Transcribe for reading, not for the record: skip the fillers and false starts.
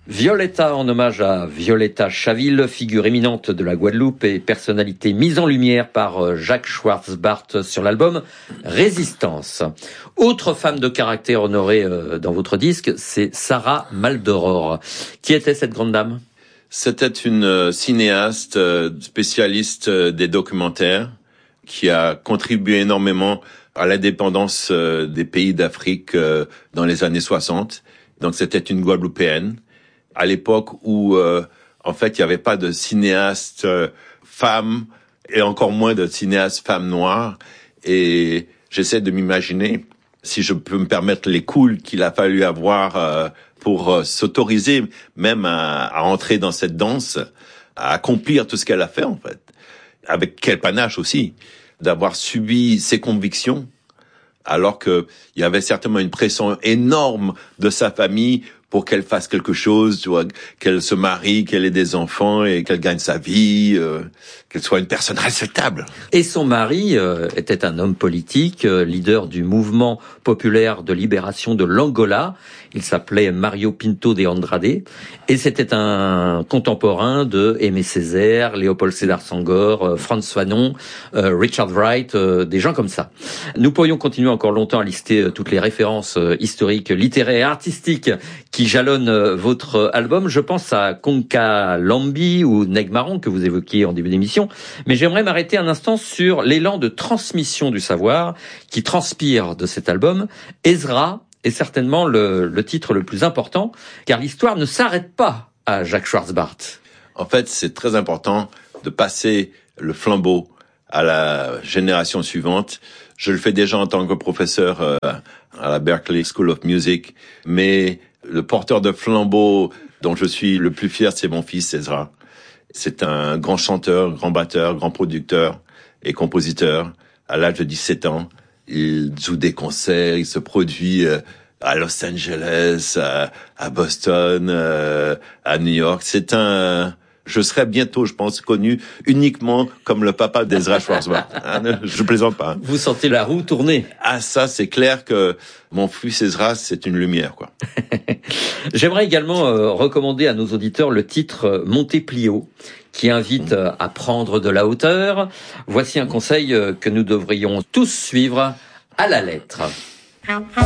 Violetta en hommage à Violetta Chaville, figure éminente de la Guadeloupe et personnalité mise en lumière par Jacques Schwarz-Bart sur l'album Résistance. Autre femme de caractère honorée dans votre disque, c'est Sarah Maldoror. Qui était cette grande dame ? C'était une cinéaste spécialiste des documentaires qui a contribué énormément à l'indépendance des pays d'Afrique dans les années 60. Donc c'était une Guadeloupéenne. À l'époque où, en fait, il n'y avait pas de cinéaste femme et encore moins de cinéaste femme noire. Et j'essaie de m'imaginer, si je peux me permettre, les couilles qu'il a fallu avoir pour s'autoriser même à entrer dans cette danse, à accomplir tout ce qu'elle a fait, en fait. Avec quel panache aussi, d'avoir subi ses convictions, alors qu'il y avait certainement une pression énorme de sa famille pour qu'elle fasse quelque chose, tu vois, qu'elle se marie, qu'elle ait des enfants et qu'elle gagne sa vie, qu'elle soit une personne respectable. Et son mari était un homme politique, leader du mouvement populaire de libération de l'Angola. Il s'appelait Mario Pinto de Andrade et c'était un contemporain de Aimé Césaire, Léopold Sédar Senghor, Frantz Fanon, Richard Wright, des gens comme ça. Nous pourrions continuer encore longtemps à lister toutes les références historiques, littéraires et artistiques qui jalonnent votre album. Je pense à Konka Lambi ou Neg Marron que vous évoquiez en début d'émission, mais j'aimerais m'arrêter un instant sur l'élan de transmission du savoir qui transpire de cet album. Ezra est certainement le titre le plus important, car l'histoire ne s'arrête pas à Jacques Schwarz-Bart. En fait, c'est très important de passer le flambeau à la génération suivante. Je le fais déjà en tant que professeur à la Berklee School of Music, mais le porteur de flambeau dont je suis le plus fier, c'est mon fils Ezra. C'est un grand chanteur, grand batteur, grand producteur et compositeur. À l'âge de 17 ans, il joue des concerts, il se produit à Los Angeles, à Boston, à New York. Je serai bientôt, je pense, connu uniquement comme le papa d'Ezra Schwarz-Bart. Je plaisante pas. Vous sentez la roue tourner. Ah, ça, c'est clair que mon fils Ezra, c'est une lumière, quoi. J'aimerais également recommander à nos auditeurs le titre Monteplio, qui invite à prendre de la hauteur. Voici un conseil que nous devrions tous suivre à la lettre.